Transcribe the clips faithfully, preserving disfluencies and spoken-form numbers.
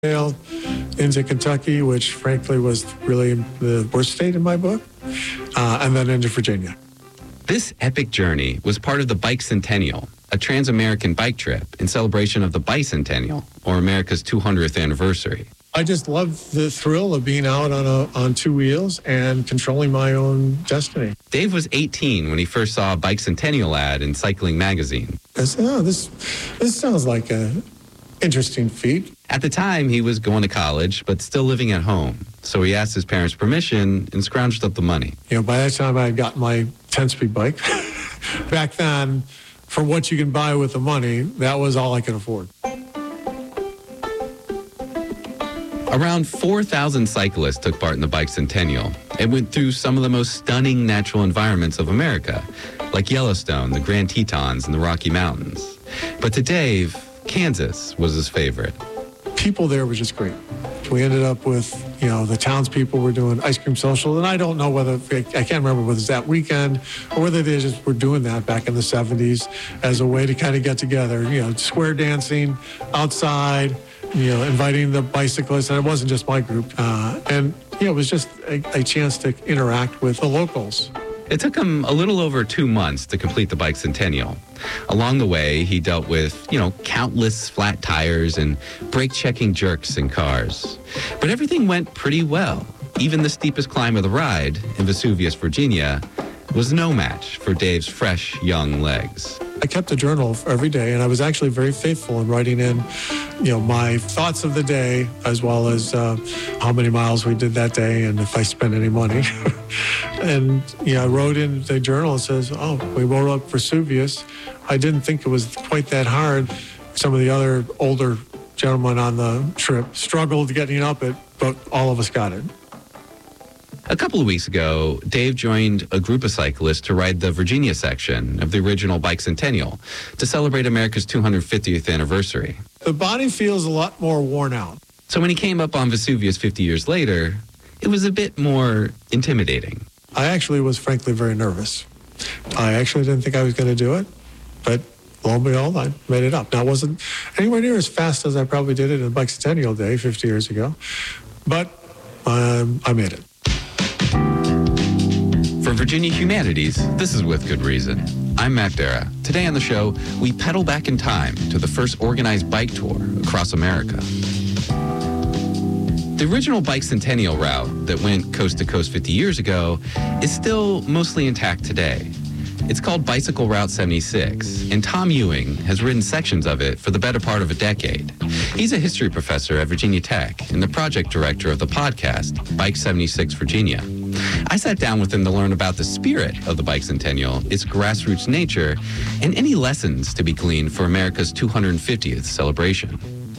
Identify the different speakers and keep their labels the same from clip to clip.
Speaker 1: into Kentucky, which frankly was really the worst state in my book, uh, and then into Virginia.
Speaker 2: This epic journey was part of the Bike Centennial, a trans-American bike trip in celebration of the Bicentennial, or America's two hundredth anniversary.
Speaker 1: I just love the thrill of being out on a, on two wheels and controlling my own destiny.
Speaker 2: Dave was eighteen when he first saw a Bicentennial ad in Cycling Magazine.
Speaker 1: I said, oh, this, this sounds like an interesting feat.
Speaker 2: At the time, he was going to college, but still living at home. So he asked his parents' permission and scrounged up the money.
Speaker 1: You know, by that time, I had got my ten-speed bike. Back then, for what you can buy with the money, that was all I could afford.
Speaker 2: Around four thousand cyclists took part in the Bicentennial and went through some of the most stunning natural environments of America, like Yellowstone, the Grand Tetons, and the Rocky Mountains. But to Dave, Kansas was his favorite.
Speaker 1: People there were just great. We ended up with, you know, the townspeople were doing ice cream social, and I don't know whether, I can't remember whether it was that weekend or whether they just were doing that back in the seventies as a way to kind of get together, you know, square dancing outside, you know, inviting the bicyclists, and it wasn't just my group. Uh, and, you know, it was just a, a chance to interact with the locals.
Speaker 2: It took him a little over two months to complete the Bicentennial. Along the way, he dealt with, you know, countless flat tires and brake-checking jerks in cars. But everything went pretty well. Even the steepest climb of the ride in Vesuvius, Virginia, was no match for Dave's fresh, young legs.
Speaker 1: I kept a journal every day, and I was actually very faithful in writing in, you know, my thoughts of the day, as well as uh, how many miles we did that day and if I spent any money. And, you know, I wrote in the journal, it says, oh, we rode up Vesuvius. I didn't think it was quite that hard. Some of the other older gentlemen on the trip struggled getting up it, but all of us got it.
Speaker 2: A couple of weeks ago, Dave joined a group of cyclists to ride the Virginia section of the original Bicentennial to celebrate America's two hundred fiftieth anniversary.
Speaker 1: The body feels a lot more worn out.
Speaker 2: So when he came up on Vesuvius fifty years later, it was a bit more intimidating.
Speaker 1: I actually was frankly very nervous. I actually didn't think I was going to do it, but lo and behold, I made it up. Now, it wasn't anywhere near as fast as I probably did it in Bicentennial Day fifty years ago, but um, I made it.
Speaker 2: For Virginia Humanities, this is With Good Reason. I'm Matt Dara. Today on the show, we pedal back in time to the first organized bike tour across America. The original Bicentennial route that went coast to coast fifty years ago is still mostly intact today. It's called Bicycle Route seventy-six, and Tom Ewing has ridden sections of it for the better part of a decade. He's a history professor at Virginia Tech and the project director of the podcast, Bike seventy-six Virginia. I sat down with him to learn about the spirit of the Bicentennial, its grassroots nature, and any lessons to be gleaned for America's two hundred fiftieth celebration.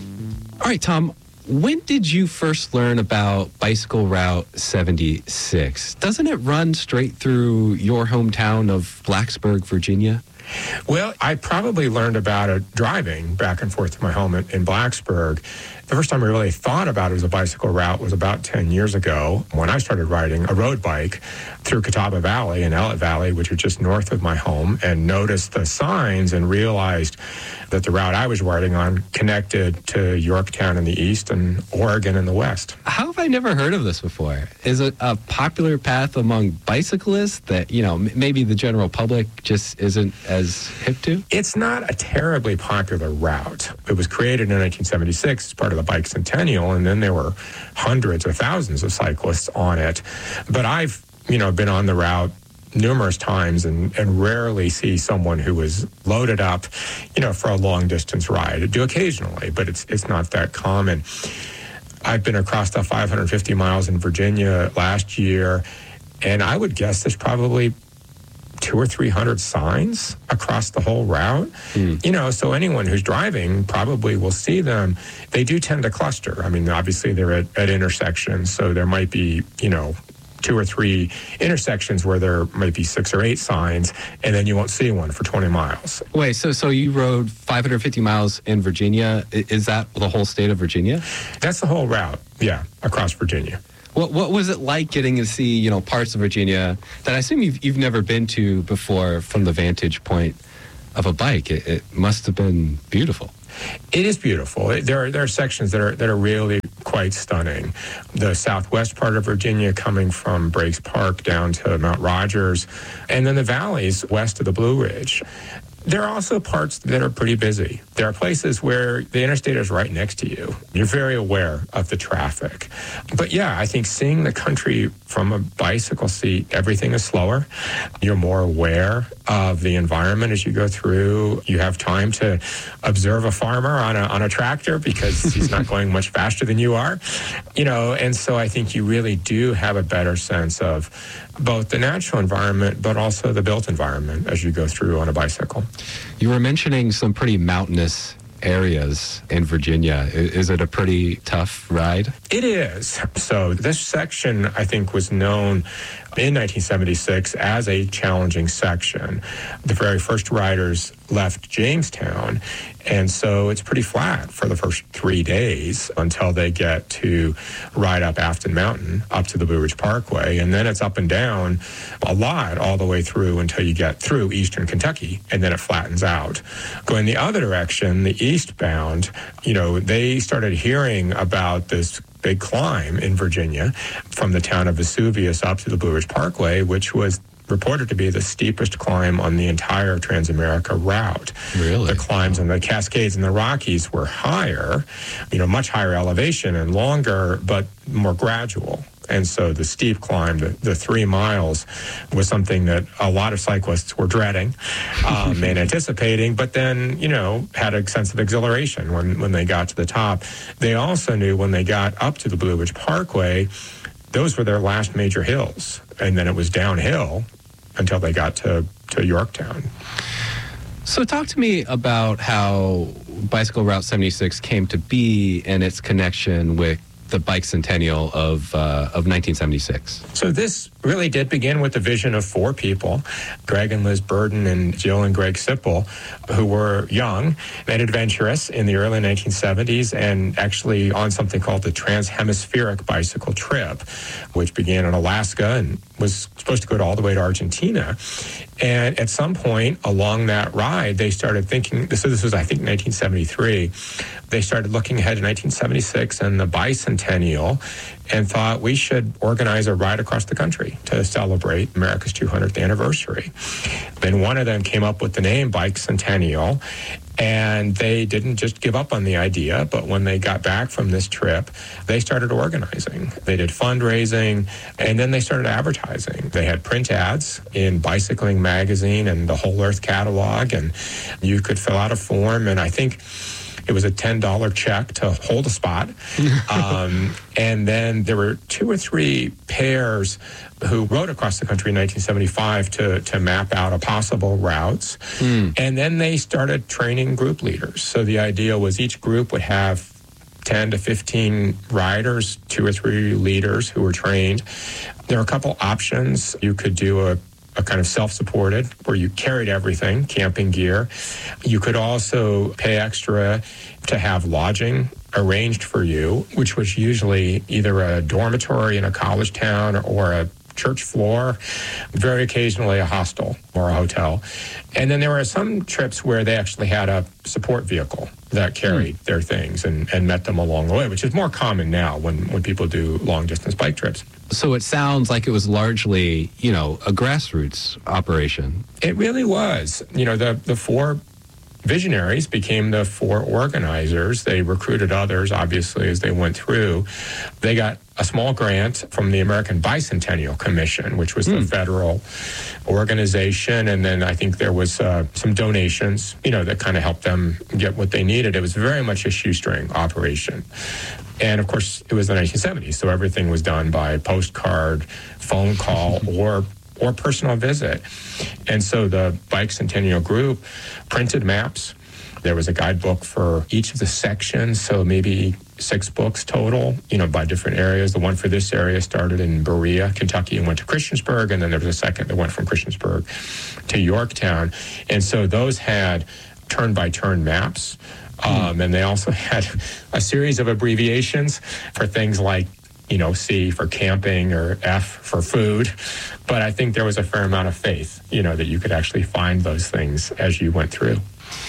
Speaker 2: All right, Tom, when did you first learn about Bicycle Route seventy-six? Doesn't it run straight through your hometown of Blacksburg, Virginia?
Speaker 3: Well, I probably learned about it driving back and forth to my home in, in Blacksburg. The first time I really thought about it as a bicycle route was about ten years ago when I started riding a road bike through Catawba Valley and Ellett Valley, which are just north of my home, and noticed the signs and realized that the route I was riding on connected to Yorktown in the east and Oregon in the west.
Speaker 2: How have I never heard of this before? Is it a popular path among bicyclists that, you know, m- maybe the general public just isn't as hip to?
Speaker 3: It's not a terribly popular route. It was created in nineteen seventy-six as part of the Bicentennial, and then there were hundreds or thousands of cyclists on it. But I've, you know, been on the route numerous times and, and rarely see someone who is loaded up, you know, for a long distance ride. I do occasionally, but it's it's not that common. I've been across the five hundred fifty miles in Virginia last year, and I would guess there's probably two or three hundred signs across the whole route. Mm. You know, so anyone who's driving probably will see them. They do tend to cluster. I mean, obviously they're at, at intersections, so there might be, you know, two or three intersections where there might be six or eight signs, and then you won't see one for twenty miles.
Speaker 2: Wait, so so you rode five hundred fifty miles in Virginia. Is that the whole state of Virginia?
Speaker 3: That's the whole route, yeah, across Virginia.
Speaker 2: What what was it like getting to see, you know, parts of Virginia that I assume you've you've never been to before from the vantage point of a bike? It, it must have been beautiful.
Speaker 3: It is beautiful. It, there are there are sections that are that are really quite stunning. The southwest part of Virginia, coming from Breaks Park down to Mount Rogers, and then the valleys west of the Blue Ridge. There are also parts that are pretty busy. There are places where the interstate is right next to you. You're very aware of the traffic. But yeah, I think seeing the country from a bicycle seat, everything is slower. You're more aware of the environment as you go through. You have time to observe a farmer on a on a tractor because he's not going much faster than you are. You know, and so I think you really do have a better sense of both the natural environment, but also the built environment as you go through on a bicycle.
Speaker 4: You were mentioning some pretty mountainous areas in Virginia. Is it a pretty tough ride?
Speaker 3: It is. So this section, I think, was known in nineteen seventy-six as a challenging section. The very first riders left Jamestown, and so it's pretty flat for the first three days until they get to ride up Afton Mountain, up to the Blue Ridge Parkway, and then it's up and down a lot all the way through until you get through eastern Kentucky, and then it flattens out. Going the other direction, the eastbound, you know, they started hearing about this big climb in Virginia from the town of Vesuvius up to the Blue Ridge Parkway, which was reported to be the steepest climb on the entire Transamerica route.
Speaker 4: Really?
Speaker 3: The climbs in the Cascades and the Rockies were higher, you know, much higher elevation and longer, but more gradual. And so the steep climb, the, the three miles, was something that a lot of cyclists were dreading um, and anticipating, but then, you know, had a sense of exhilaration when, when they got to the top. They also knew when they got up to the Blue Ridge Parkway, those were their last major hills. And then it was downhill until they got to, to Yorktown.
Speaker 4: So talk to me about how Bicycle Route seventy-six came to be and its connection with the bicentennial of uh, of nineteen seventy-six.
Speaker 3: So this really did begin with the vision of four people, Greg and Liz Burden and Jill and Greg Sipple, who were young and adventurous in the early nineteen seventies and actually on something called the Trans-Hemispheric Bicycle Trip, which began in Alaska and was supposed to go all the way to Argentina. And at some point along that ride, they started thinking, so this was, I think, nineteen seventy-three, they started looking ahead to nineteen seventy-six and the bicentennial and thought we should organize a ride across the country to celebrate America's two hundredth anniversary. Then one of them came up with the name Bicentennial, and they didn't just give up on the idea, but when they got back from this trip, they started organizing. They did fundraising, and then they started advertising. They had print ads in Bicycling Magazine and the Whole Earth catalog, and you could fill out a form, and I think it was a ten dollars check to hold a spot. Um, and then there were two or three pairs who rode across the country in nineteen seventy-five to, to map out a possible routes. Mm. And then they started training group leaders. So the idea was each group would have ten to fifteen riders, two or three leaders who were trained. There are a couple options. You could do a a kind of self-supported, where you carried everything, camping gear. You could also pay extra to have lodging arranged for you, which was usually either a dormitory in a college town or a church floor, very occasionally a hostel or a hotel. And then there were some trips where they actually had a support vehicle that carried mm. their things and, and met them along the way, which is more common now when, when people do long-distance bike trips.
Speaker 4: So it sounds like it was largely, you know, a grassroots operation.
Speaker 3: It really was. You know, the, the four visionaries became the four organizers. They recruited others, obviously, as they went through. They got a small grant from the American Bicentennial Commission, which was mm. the federal organization. And then I think there was uh, some donations, you know, that kind of helped them get what they needed. It was very much a shoestring operation. And of course, it was the nineteen seventies, so everything was done by postcard, phone call, or or personal visit. And so the Bicentennial group printed maps. There was a guidebook for each of the sections, so maybe six books total, you know, by different areas. The one for this area started in Berea, Kentucky, and went to Christiansburg, and then there was a second that went from Christiansburg to Yorktown. And so those had turn-by-turn maps. Um, and they also had a series of abbreviations for things like, you know, C for camping or F for food. But I think there was a fair amount of faith, you know, that you could actually find those things as you went through.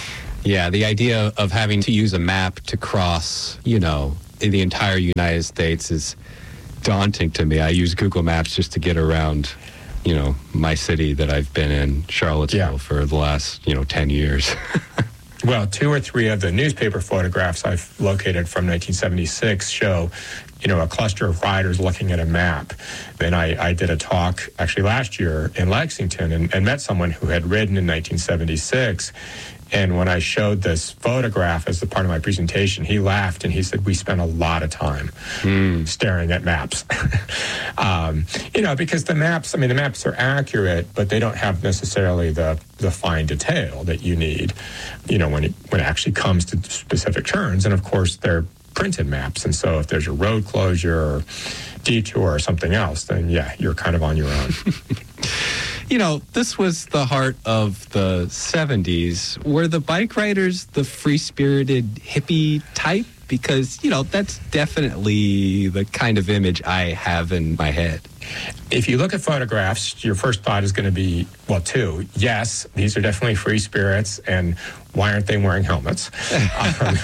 Speaker 4: Yeah, the idea of having to use a map to cross, you know, the entire United States is daunting to me. I use Google Maps just to get around, you know, my city that I've been in, Charlottesville,
Speaker 3: Yeah.
Speaker 4: for the last, you know, ten years.
Speaker 3: Well, two or three of the newspaper photographs I've located from nineteen seventy-six show, you know, a cluster of riders looking at a map. Then I, I did a talk actually last year in Lexington and, and met someone who had ridden in nineteen seventy-six. And when I showed this photograph as a part of my presentation, he laughed and he said, we spent a lot of time mm. staring at maps. um, you know, because the maps, I mean, the maps are accurate, but they don't have necessarily the, the fine detail that you need, you know, when it, when it actually comes to specific turns. And of course, they're printed maps. And so if there's a road closure or detour or something else, then yeah, you're kind of on your own.
Speaker 4: You know, this was the heart of the seventies. Were the bike riders the free-spirited hippie type? Because, you know, that's definitely the kind of image I have in my head.
Speaker 3: If you look at photographs, your first thought is going to be, well, two. Yes, these are definitely free spirits, and why aren't they wearing helmets? um,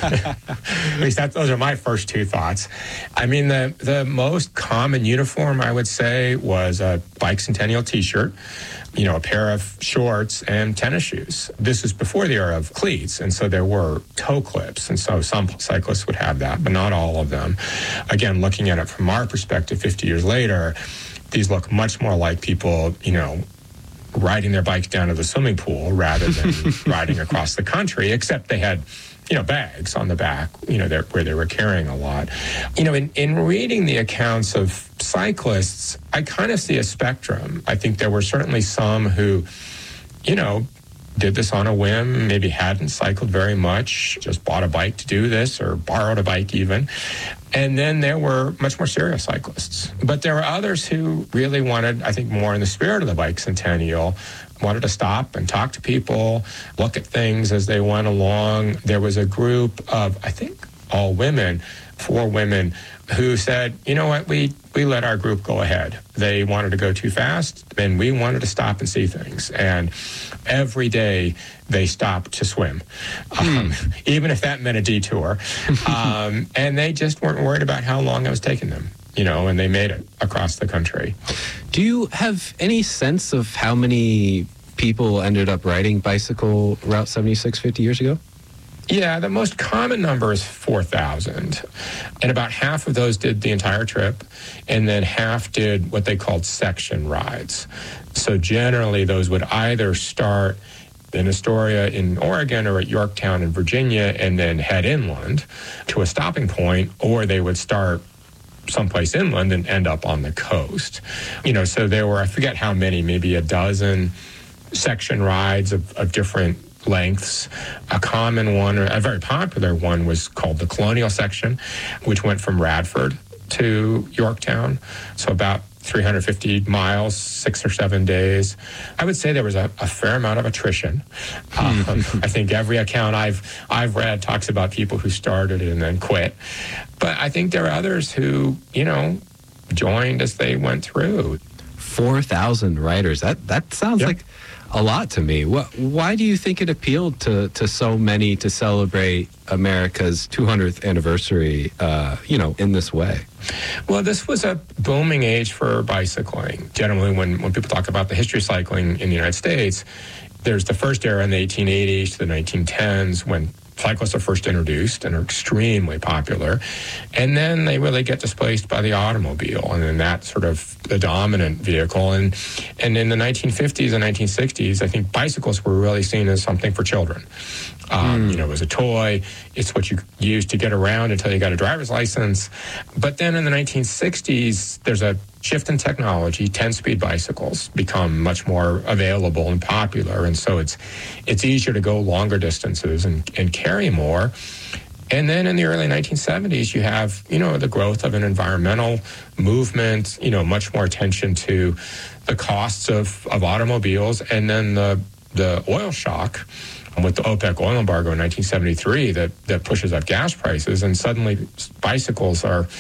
Speaker 3: at least that, those are my first two thoughts. I mean, the, the most common uniform, I would say, was a bicentennial T-shirt, you know, a pair of shorts and tennis shoes. This is before the era of cleats, and so there were toe clips, and so some cyclists would have that, but not all of them. Again, looking at it from our perspective fifty years later, these look much more like people, you know, riding their bikes down to the swimming pool rather than riding across the country, except they had, you know, bags on the back, you know, where they were carrying a lot. You know, in, in reading the accounts of cyclists, I kind of see a spectrum. I think there were certainly some who, you know, did this on a whim, maybe hadn't cycled very much, just bought a bike to do this or borrowed a bike even. And then there were much more serious cyclists. But there were others who really wanted, I think, more in the spirit of the bicentennial, wanted to stop and talk to people, look at things as they went along. There was a group of, I think, all women, four women, who said, you know what, we, we let our group go ahead. They wanted to go too fast, and we wanted to stop and see things. And every day they stopped to swim, um, hmm. even if that meant a detour. um, and they just weren't worried about how long it was taking them, you know, and they made it across the country.
Speaker 4: Do you have any sense of how many people ended up riding bicycle Route seventy-six fifty years ago?
Speaker 3: Yeah, the most common number is four thousand. And about half of those did the entire trip, and then half did what they called section rides. So generally, those would either start in Astoria in Oregon or at Yorktown in Virginia and then head inland to a stopping point, or they would start someplace inland and end up on the coast. You know, so there were, I forget how many, maybe a dozen section rides of, of different lengths. A common one, or a very popular one, was called the Colonial section, which went from Radford to Yorktown, so about three hundred fifty miles, six or seven days. I would say there was a, a fair amount of attrition. Um, I think every account I've I've read talks about people who started and then quit. But I think there are others who, you know, joined as they went through.
Speaker 4: four thousand riders. That that sounds yep. like a lot to me. What, why do you think it appealed to, to so many to celebrate America's two hundredth anniversary, uh, you know, in this way?
Speaker 3: Well, this was a booming age for bicycling. Generally, when, when people talk about the history of cycling in the United States, there's the first era in the eighteen eighties to the nineteen tens when cyclists are first introduced and are extremely popular. And then they really get displaced by the automobile, and then that's sort of the dominant vehicle. And and in the nineteen fifties and nineteen sixties, I think bicycles were really seen as something for children. Um, mm. You know, it was a toy. It's what you used to get around until you got a driver's license. But then in the nineteen sixties, there's a shift in technology. ten-speed bicycles become much more available and popular, and so it's it's easier to go longer distances and, and carry more. And then in the early nineteen seventies, you have, you know, the growth of an environmental movement, you know, much more attention to the costs of, of automobiles, and then the the oil shock with the OPEC oil embargo in nineteen seventy-three that, that pushes up gas prices, and suddenly bicycles are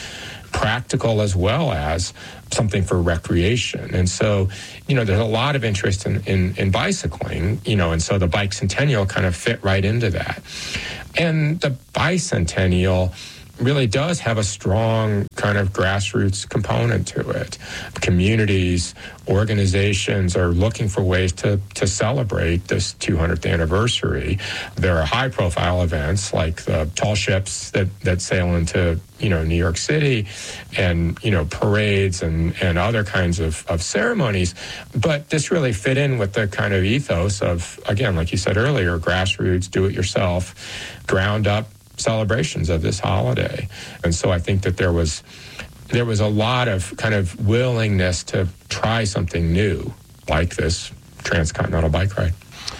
Speaker 3: practical as well as something for recreation. And so, you know, there's a lot of interest in, in, in bicycling, you know, and so the Bicentennial kind of fit right into that. And the Bicentennial really does have a strong kind of grassroots component to it. Communities, organizations are looking for ways to, to celebrate this two hundredth anniversary. There are high-profile events like the tall ships that, that sail into, you know, New York City, and, you know, parades and, and other kinds of, of ceremonies. But this really fit in with the kind of ethos of, again, like you said earlier, grassroots, do-it-yourself, ground-up celebrations of this holiday. And so I think that there was there was a lot of kind of willingness to try something new like this transcontinental bike ride.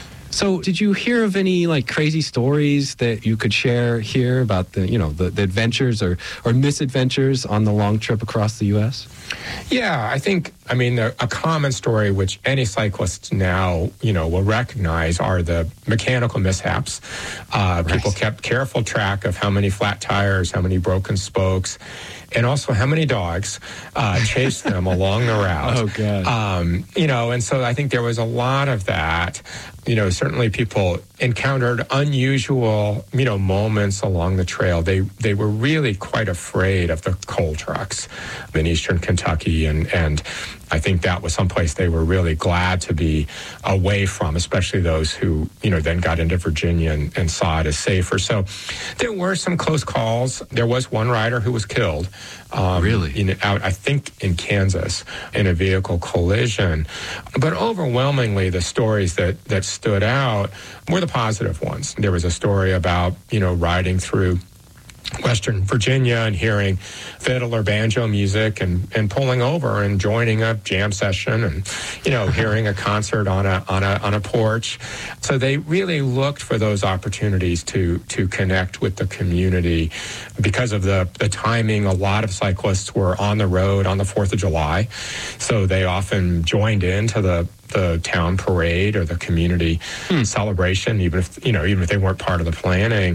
Speaker 4: So did you hear of any like crazy stories that you could share here about the, you know, the, the adventures or, or misadventures on the long trip across the U S?
Speaker 3: Yeah, I think, I mean, the, a common story which any cyclist now, you know, will recognize are the mechanical mishaps. Uh, right. People kept careful track of how many flat tires, how many broken spokes, and also how many dogs uh, chased them along the route.
Speaker 4: Oh, God.
Speaker 3: Um, you know, and so I think there was a lot of that. You know, certainly people encountered unusual, you know, moments along the trail. They they were really quite afraid of the coal trucks in eastern Kentucky, and and I think that was someplace they were really glad to be away from, especially those who, you know, then got into Virginia and, and saw it as safer. So there were some close calls. There was one rider who was killed. Um,
Speaker 2: really?
Speaker 3: In, out, I think, in Kansas in a vehicle collision. But overwhelmingly, the stories that, that stood out were the positive ones. There was a story about, you know, riding through Western Virginia and hearing fiddle or banjo music and, and pulling over and joining a jam session and, you know, hearing a concert on a on a on a porch. So they really looked for those opportunities to to connect with the community. Because of the, the timing, a lot of cyclists were on the road on the fourth of July. So they often joined into the the town parade or the community hmm. celebration, even if, you know, even if they weren't part of the planning.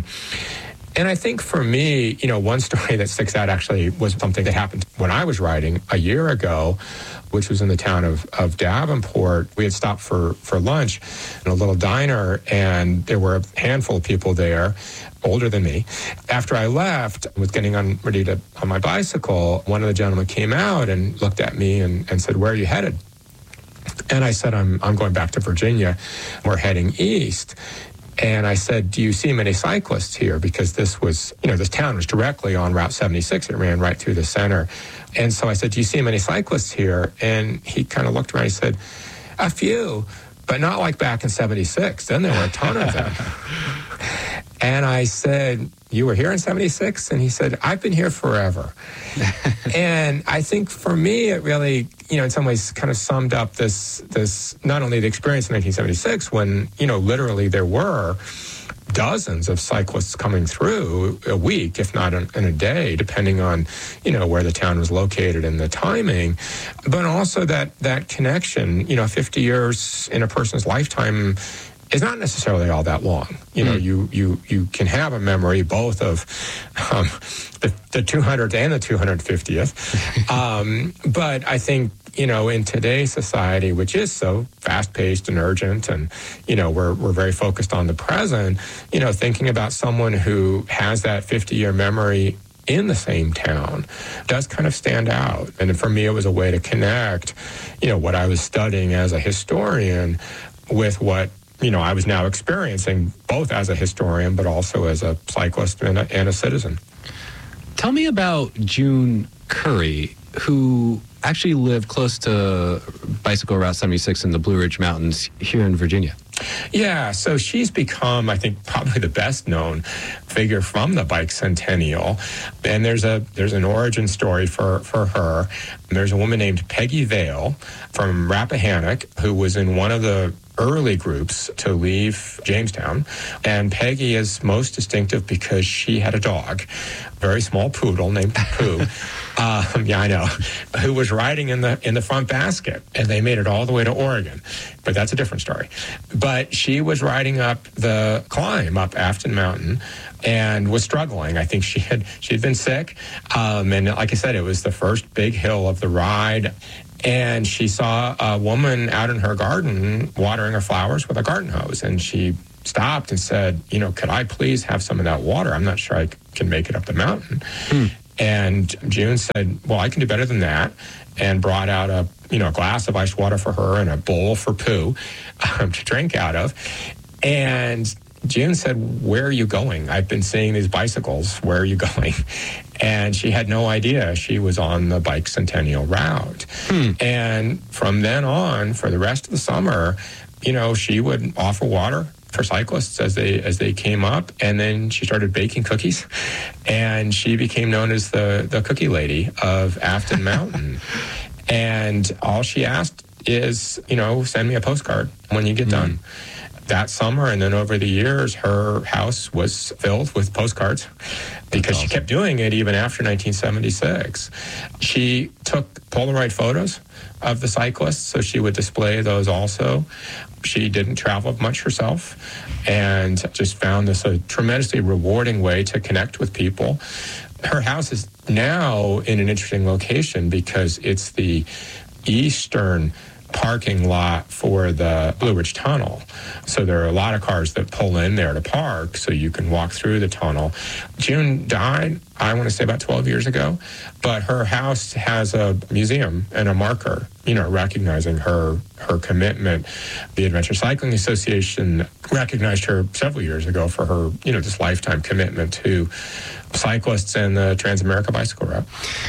Speaker 3: And I think for me, you know, one story that sticks out actually was something that happened when I was riding a year ago, which was in the town of, of Davenport. We had stopped for, for lunch in a little diner, and there were a handful of people there, older than me. After I left, I was getting on ready to on my bicycle. One of the gentlemen came out and looked at me and, and said, "Where are you headed?" And I said, I'm I'm going back to Virginia. We're heading east. And I said, "Do you see many cyclists here?" Because this was, you know, this town was directly on Route seventy-six. It ran right through the center. And so I said, "Do you see many cyclists here?" And he kind of looked around. He said, "A few, but not like back in seventy-six. Then there were a ton of them." And I said, "You were here in seventy-six? And he said, "I've been here forever." And I think for me, it really, you know, in some ways kind of summed up this, this not only the experience in nineteen seventy-six when, you know, literally there were dozens of cyclists coming through a week, if not in, in a day, depending on, you know, where the town was located and the timing, but also that, that connection, you know, fifty years in a person's lifetime is not necessarily all that long. You know, mm. you you you can have a memory both of um, the, the two hundredth and the two hundred fiftieth. um, but I think, you know, in today's society, which is so fast-paced and urgent, and, you know, we're we're very focused on the present, you know, thinking about someone who has that fifty-year memory in the same town does kind of stand out. And for me, it was a way to connect, you know, what I was studying as a historian with what, you know, I was now experiencing both as a historian, but also as a cyclist and a, and a citizen.
Speaker 4: Tell me about June Curry, who actually lived close to Bicycle Route seventy-six in the Blue Ridge Mountains here in Virginia.
Speaker 3: Yeah, so she's become, I think, probably the best known figure from the Bicentennial. And there's a there's an origin story for, for her. There's a woman named Peggy Vale from Rappahannock who was in one of the early groups to leave Jamestown. And Peggy is most distinctive because she had a dog, a very small poodle named Pooh. Um, yeah, I know. Who was riding in the in the front basket, and they made it all the way to Oregon. But that's a different story. But she was riding up the climb up Afton Mountain and was struggling. I think she had she had been sick, um, and like I said, it was the first big hill of the ride. And she saw a woman out in her garden watering her flowers with a garden hose, and she stopped and said, you know, could I please have some of that water? I'm not sure I can make it up the mountain. Hmm. And June said, well, I can do better than that, and brought out a, you know, a glass of iced water for her and a bowl for Pooh um, to drink out of. And June said, where are you going? I've been seeing these bicycles. Where are you going? And she had no idea she was on the Bike Centennial route. Hmm. And from then on, for the rest of the summer, you know, she would offer water for cyclists as they as they came up, and then she started baking cookies, and she became known as the the cookie lady of Afton Mountain. And all she asked is, you know, send me a postcard when you get mm. done. That summer, and then over the years, her house was filled with postcards because awesome. She kept doing it even after nineteen seventy-six. She took Polaroid photos of the cyclists, so she would display those also. She didn't travel much herself and just found this a tremendously rewarding way to connect with people. Her house is now in an interesting location because it's the eastern parking lot for the Blue Ridge Tunnel. So there are a lot of cars that pull in there to park so you can walk through the tunnel. June died, I want to say about twelve years ago, but her house has a museum and a marker, you know, recognizing her her commitment. The Adventure Cycling Association recognized her several years ago for her, you know, this lifetime commitment to cyclists and the Trans-America Bicycle Route.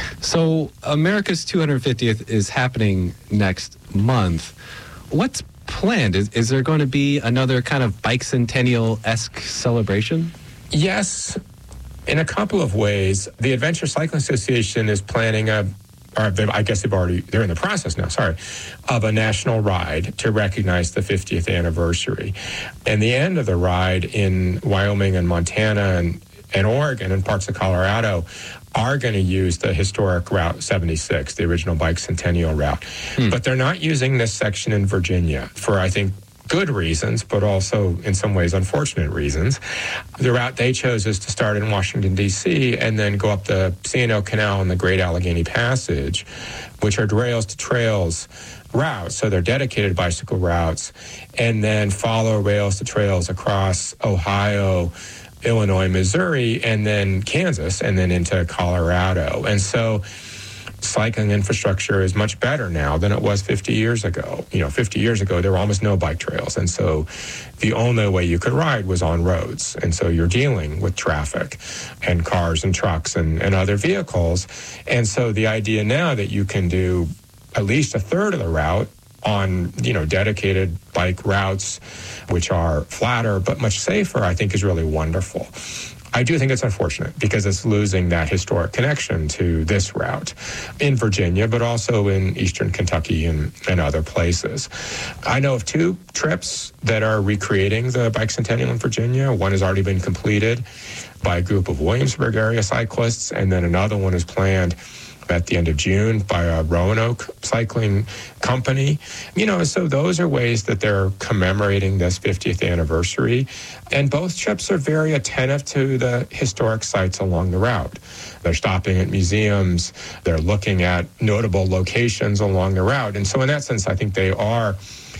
Speaker 4: So America's two hundred fiftieth is happening next month. What's planned? Is, is there going to be another kind of Bike Centennial-esque celebration?
Speaker 3: Yes, in a couple of ways. The Adventure Cycling Association is planning a or I guess they've already, they're in the process now, sorry, of a national ride to recognize the fiftieth anniversary. And the end of the ride in Wyoming and Montana and, and Oregon and parts of Colorado are going to use the historic Route seventy-six, the original Bike Centennial route. Hmm. But they're not using this section in Virginia for, I think, good reasons, but also in some ways unfortunate reasons. The route they chose is to start in Washington, D C, and then go up the C and O Canal and the Great Allegheny Passage, which are rails to trails routes. So they're dedicated bicycle routes, and then follow rails to trails across Ohio, Illinois, Missouri, and then Kansas, and then into Colorado. And so cycling infrastructure is much better now than it was fifty years ago. You know, fifty years ago, there were almost no bike trails. And so the only way you could ride was on roads. And so you're dealing with traffic and cars and trucks and, and other vehicles. And so the idea now that you can do at least a third of the route on, you know, dedicated bike routes, which are flatter but much safer, I think is really wonderful. I do think it's unfortunate because it's losing that historic connection to this route in Virginia, but also in eastern Kentucky and, and other places. I know of two trips that are recreating the Bike Centennial in Virginia. One has already been completed by a group of Williamsburg area cyclists, and then another one is planned at the end of June by a Roanoke cycling company. You know, so those are ways that they're commemorating this fiftieth anniversary. And both trips are very attentive to the historic sites along the route. They're stopping at museums. They're looking at notable locations along the route. And so in that sense, I think they are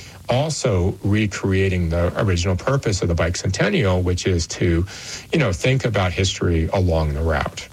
Speaker 3: also recreating the original purpose of the Bike Centennial, which is to, you know, think about history along the route.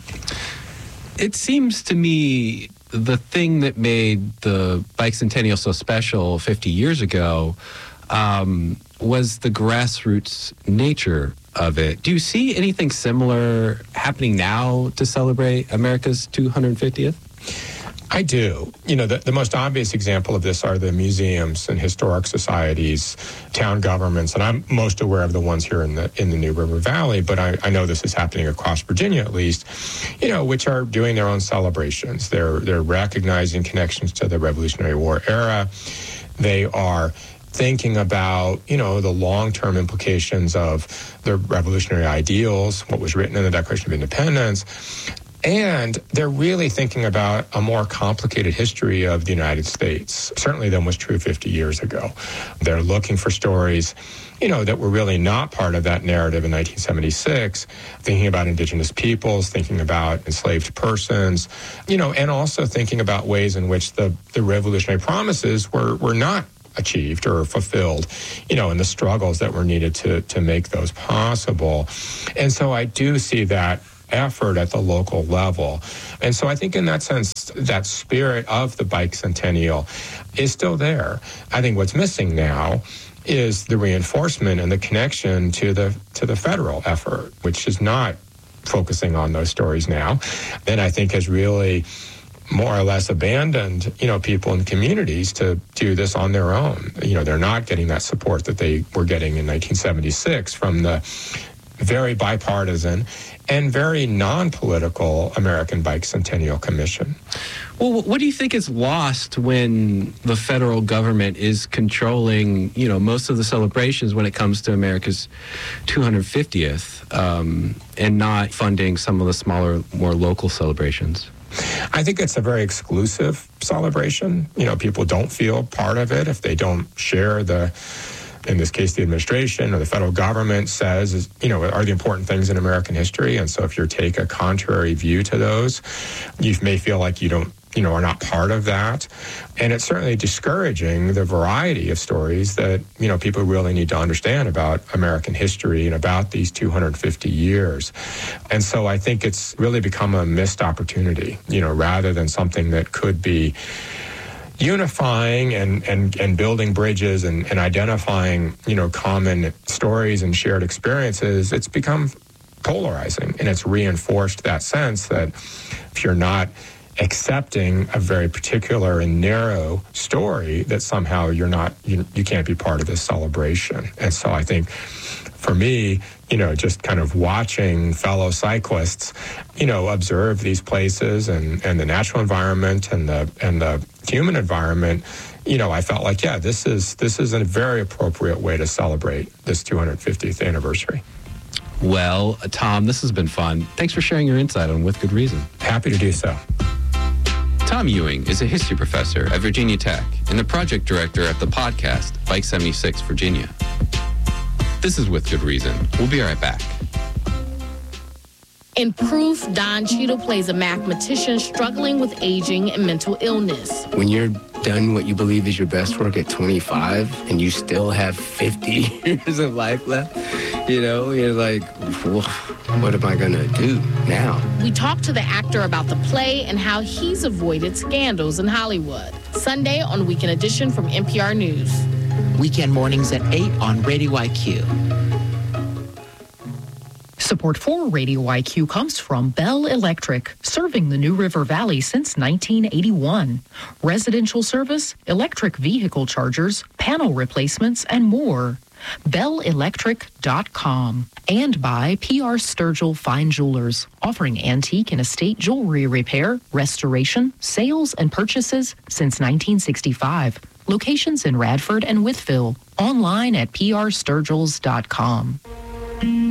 Speaker 4: It seems to me the thing that made the Bike Centennial so special fifty years ago um, was the grassroots nature of it. Do you see anything similar happening now to celebrate America's two hundred fiftieth?
Speaker 3: I do. You know, the, the most obvious example of this are the museums and historic societies, town governments, and I'm most aware of the ones here in the in the New River Valley, but I, I know this is happening across Virginia at least, you know, which are doing their own celebrations. They're they're recognizing connections to the Revolutionary War era. They are thinking about, you know, the long-term implications of the revolutionary ideals, what was written in the Declaration of Independence. And they're really thinking about a more complicated history of the United States, certainly than was true fifty years ago. They're looking for stories, you know, that were really not part of that narrative in nineteen seventy-six, thinking about indigenous peoples, thinking about enslaved persons, you know, and also thinking about ways in which the, the revolutionary promises were, were not achieved or fulfilled, you know, and the struggles that were needed to, to make those possible. And so I do see that effort at the local level. And so I think in that sense, that spirit of the bicentennial is still there. I think what's missing now is the reinforcement and the connection to the to the federal effort, which is not focusing on those stories now, and I think has really more or less abandoned, you know, people and communities to do this on their own. You know, they're not getting that support that they were getting in nineteen seventy-six from the very bipartisan and very non-political American Bicentennial Commission.
Speaker 4: Well, what do you think is lost when the federal government is controlling, you know, most of the celebrations when it comes to America's two hundred fiftieth um, and not funding some of the smaller, more local celebrations?
Speaker 3: I think it's a very exclusive celebration. You know, people don't feel part of it if they don't share the, in this case, the administration or the federal government says, is, you know, are the important things in American history. And so if you take a contrary view to those, you may feel like you don't, you know, are not part of that. And it's certainly discouraging the variety of stories that, you know, people really need to understand about American history and about these two hundred fifty years. And so I think it's really become a missed opportunity, you know, rather than something that could be unifying and, and, and building bridges and, and identifying, you know, common stories and shared experiences. It's become polarizing, and it's reinforced that sense that if you're not accepting a very particular and narrow story, that somehow you're not, you, you can't be part of this celebration. And so I think for me, you know, just kind of watching fellow cyclists, you know, observe these places and, and the natural environment and the and the human environment, you know, I felt like, yeah, this is this is a very appropriate way to celebrate this two hundred fiftieth anniversary.
Speaker 4: Well, Tom, this has been fun. Thanks for sharing your insight on With Good Reason.
Speaker 3: Happy to do so.
Speaker 2: Tom Ewing is a history professor at Virginia Tech and the project director at the podcast Bike seventy-six Virginia. This is With Good Reason. We'll be right back.
Speaker 5: In Proof, Don Cheadle plays a mathematician struggling with aging and mental illness.
Speaker 6: When you're done what you believe is your best work at twenty-five and you still have fifty years of life left, you know, you're like, well, what am I going to do now?
Speaker 5: We talk to the actor about the play and how he's avoided scandals in Hollywood. Sunday on Weekend Edition from N P R News.
Speaker 7: Weekend mornings at eight on Radio I Q.
Speaker 8: Support for Radio I Q comes from Bell Electric, serving the New River Valley since nineteen eighty-one. Residential service, electric vehicle chargers, panel replacements, and more. Bell Electric dot com. And by P R Sturgill Fine Jewelers, offering antique and estate jewelry repair, restoration, sales, and purchases since nineteen sixty-five. Locations in Radford and Wytheville. Online at P R Sturgills dot com.